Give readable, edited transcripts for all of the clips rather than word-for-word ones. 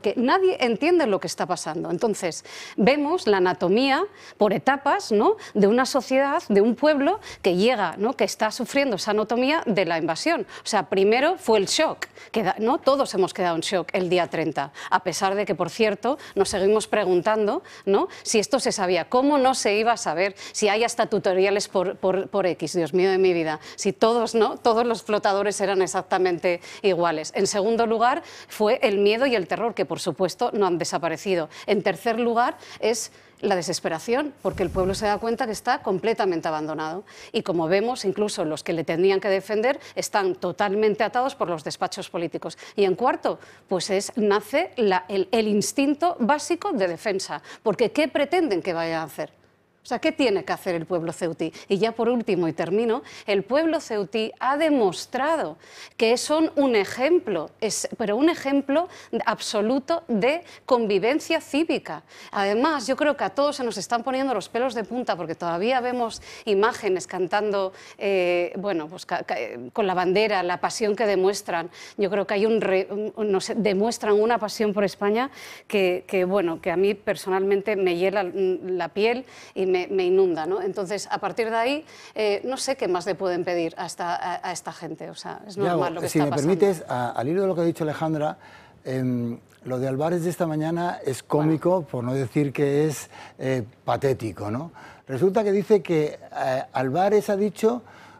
porque nadie entiende lo que está pasando. Entonces, vemos la anatomía por etapas, ¿no?, de una sociedad, de un pueblo que llega, ¿no?, que está sufriendo esa anatomía de la invasión. O sea, primero fue el shock, ¿no? Todos hemos quedado en shock el día 30, a pesar de que, por cierto, nos seguimos preguntando, ¿no?, si esto se sabía, cómo no se iba a saber, si hay hasta tutoriales por X, Dios mío de mi vida, si todos, ¿no?, todos los flotadores eran exactamente iguales. En segundo lugar, fue el miedo y el terror, que por supuesto no han desaparecido. En tercer lugar, es la desesperación, porque el pueblo se da cuenta que está completamente abandonado. Y como vemos, incluso los que le tendrían que defender están totalmente atados por los despachos políticos. Y en cuarto, pues nace el instinto básico de defensa, porque ¿qué pretenden que vayan a hacer? O sea, ¿qué tiene que hacer el pueblo ceutí? Y ya por último, y termino, el pueblo ceutí ha demostrado que son un ejemplo, pero un ejemplo absoluto de convivencia cívica. Además, yo creo que a todos se nos están poniendo los pelos de punta, porque todavía vemos imágenes cantando, bueno, pues con la bandera, la pasión que demuestran. Yo creo que hay no sé, demuestran una pasión por España bueno, que a mí personalmente me hiela la piel y me inunda, ¿no? Entonces, a partir de ahí, no sé qué más le pueden pedir a esta gente. O sea, es normal lo que está pasando. Si me permites, al hilo de lo que ha dicho Alejandra, lo de Álvarez de esta mañana es cómico, por no decir que es patético, ¿no? Resulta que dice que Álvarez ha dicho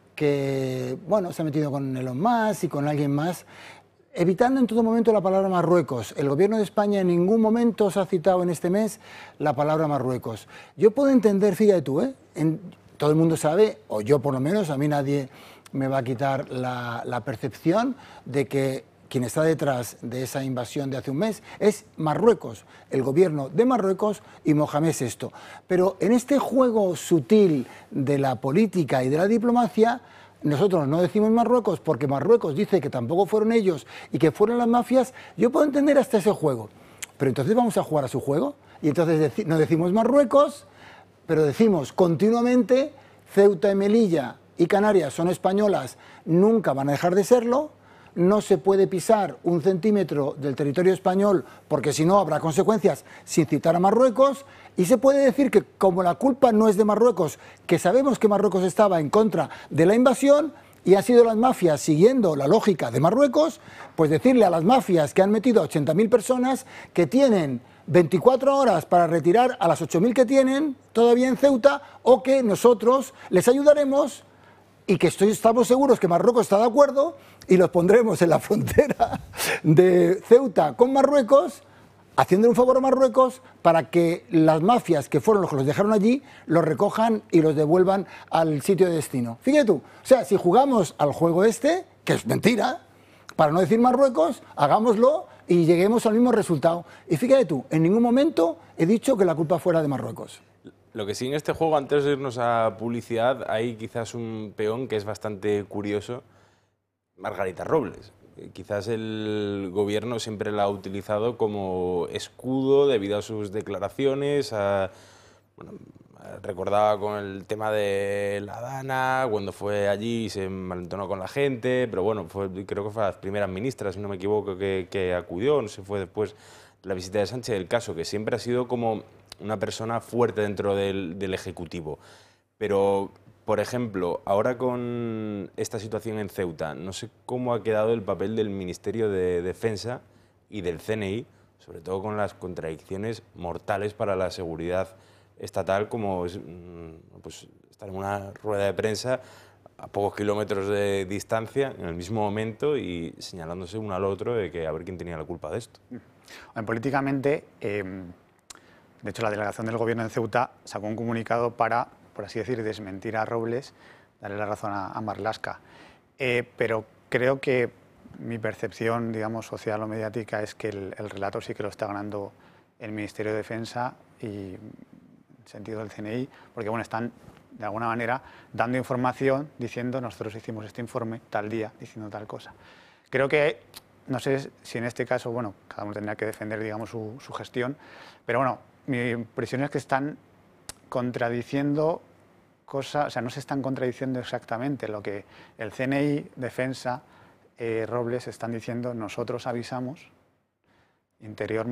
que, bueno, se ha metido con Elon Musk y con alguien más, evitando en todo momento la palabra Marruecos. El gobierno de España en ningún momento se ha citado en este mes la palabra Marruecos. Yo puedo entender, fíjate tú, todo el mundo sabe, o yo por lo menos, a mí nadie me va a quitar la percepción de que quien está detrás de esa invasión de hace un mes es Marruecos, el gobierno de Marruecos y Mohamed VI. Pero en este juego sutil de la política y de la diplomacia, nosotros no decimos Marruecos porque Marruecos dice que tampoco fueron ellos y que fueron las mafias. Yo puedo entender hasta ese juego, pero entonces vamos a jugar a su juego y entonces no decimos Marruecos, pero decimos continuamente Ceuta y Melilla y Canarias son españolas, nunca van a dejar de serlo. No se puede pisar un centímetro del territorio español porque si no habrá consecuencias sin citar a Marruecos, y se puede decir que como la culpa no es de Marruecos, que sabemos que Marruecos estaba en contra de la invasión y han sido las mafias siguiendo la lógica de Marruecos, pues decirle a las mafias que han metido a 80.000 personas que tienen 24 horas para retirar a las 8.000 que tienen todavía en Ceuta, o que nosotros les ayudaremos y que estamos seguros que Marruecos está de acuerdo y los pondremos en la frontera de Ceuta con Marruecos, haciendo un favor a Marruecos para que las mafias que fueron los que los dejaron allí los recojan y los devuelvan al sitio de destino. Fíjate tú, o sea, si jugamos al juego este, que es mentira, para no decir Marruecos, hagámoslo y lleguemos al mismo resultado. Y fíjate tú, en ningún momento he dicho que la culpa fuera de Marruecos. Lo que sí en este juego, antes de irnos a publicidad, hay quizás un peón que es bastante curioso, Margarita Robles. Quizás el gobierno siempre la ha utilizado como escudo debido a sus declaraciones. Bueno, recordaba con el tema de la Dana, cuando fue allí se malentonó con la gente, pero bueno, creo que fue a las primeras ministras, si no me equivoco, que acudió, no sé, fue después de la visita de Sánchez. El caso que siempre ha sido como una persona fuerte dentro del Ejecutivo. Pero, por ejemplo, ahora con esta situación en Ceuta, no sé cómo ha quedado el papel del Ministerio de Defensa y del CNI, sobre todo con las contradicciones mortales para la seguridad estatal, como es, pues, estar en una rueda de prensa a pocos kilómetros de distancia, en el mismo momento, y señalándose uno al otro de que a ver quién tenía la culpa de esto. Políticamente, de hecho, la delegación del gobierno en Ceuta sacó un comunicado para, por así decir, desmentir a Robles, darle la razón a Marlaska. Pero creo que mi percepción, digamos, social o mediática es que el relato sí que lo está ganando el Ministerio de Defensa y en sentido del CNI, porque bueno, están de alguna manera dando información diciendo nosotros hicimos este informe tal día, diciendo tal cosa. Creo que, no sé si en este caso, bueno, cada uno tendrá que defender, digamos, su gestión, pero bueno, mi impresión es que están contradiciendo cosas, o sea, no se están contradiciendo exactamente lo que el CNI, Defensa, Robles están diciendo, nosotros avisamos, Interior